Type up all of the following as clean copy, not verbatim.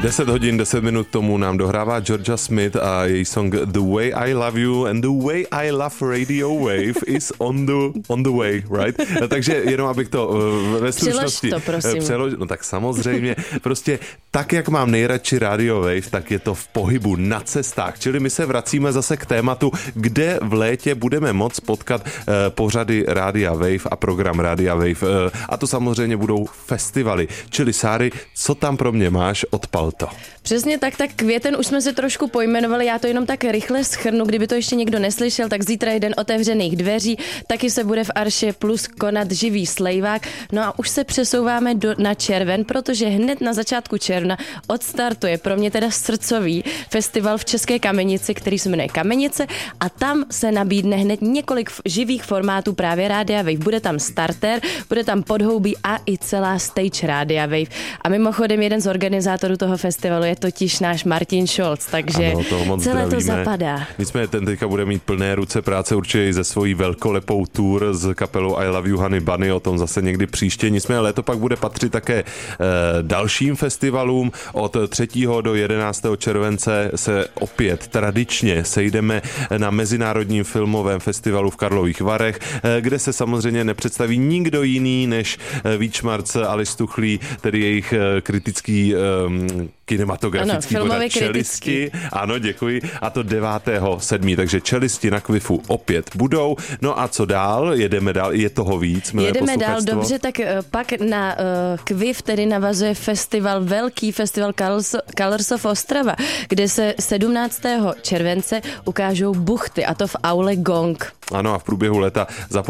10 hodin, 10 minut tomu nám dohrává Georgia Smith a její song The Way I Love You and The Way I Love Radio Wave is on the way, right? Takže jenom abych to ve stručnosti přelož. No tak samozřejmě, prostě tak, jak mám nejradši Radio Wave, tak je to v pohybu, na cestách. Čili my se vracíme zase k tématu, kde v létě budeme moct potkat pořady Rádia Wave a program Rádia Wave. A to samozřejmě budou festivaly. Čili Sáry, co tam pro mě máš, odpal to. Přesně tak květen už jsme si trošku pojmenovali, já to jenom tak rychle shrnu, kdyby to ještě někdo neslyšel, tak zítra je den otevřených dveří, taky se bude v Arše Plus konat živý slejvák, no a už se přesouváme na červen, protože hned na začátku června odstartuje pro mě teda srdcový festival v České Kamenici, který se jmenuje Kamenice a tam se nabídne hned několik živých formátů právě Rádia Wave. Bude tam starter, bude tam podhoubí a i celá stage Rádia Wave. A mimochodem jeden z organizátorů toho festivalu je totiž náš Martin Scholz, takže ano, celé to zapadá. Nicméně ten teďka bude mít plné ruce práce určitě i ze svojí velkolepou tour s kapelou I Love You Honey Bunny, o tom zase někdy příště. Nicméně léto pak bude patřit také dalším festivalům. Od 3. do 11. července se opět tradičně sejdeme na Mezinárodním filmovém festivalu v Karlových Varech, kde se samozřejmě nepředstaví nikdo jiný než Víčmarc, Aleš Tuchlý, tedy jejich kritický kinematografický pořad Čelisti. Ano, děkuji. A to 9.7. Takže Čelisti na Kvifu opět budou. No a co dál? Jedeme dál. Je toho víc? Jedeme dál, dobře, tak pak na Kvif tedy navazuje velký festival Colors of Ostrava, kde se 17. července ukážou buchty, a to v aule Gong. Ano, a v průběhu léta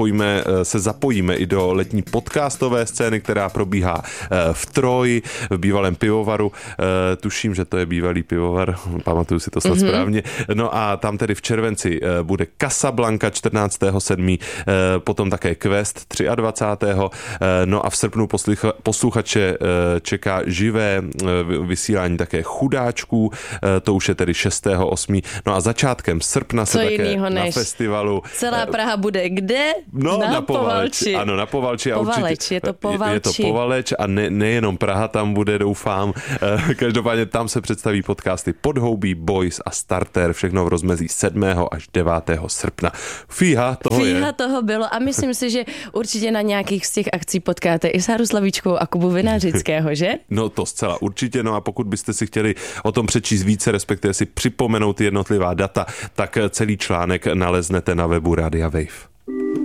se zapojíme i do letní podcastové scény, která probíhá v Troji, v bývalém pivovaru. Tuším, že to je bývalý pivovar, pamatuju si to snad správně. No a tam tedy v červenci bude Casablanca 14.7., potom také Quest 23. No a v srpnu posluchače čeká živé vysílání také Chudáčků, to už je tedy 6.8. No a začátkem srpna se také na festivalu celá Praha bude kde? No, na Povalči. Ano, na Povalči. Je to Povalči. Je to Povaleč a nejenom Praha tam bude, doufám. Každopádně tam se představí podcasty Podhoubí, Boys a Starter, všechno v rozmezí 7. až 9. srpna. Fíha toho bylo a myslím si, že určitě na nějakých z těch akcí potkáte i Sáru Slavíčkovou a Kubu Vinařického, že? No to zcela určitě, no a pokud byste si chtěli o tom přečíst více, respektive si připomenout jednotlivá data, tak celý článek naleznete na webu Rádia Wave.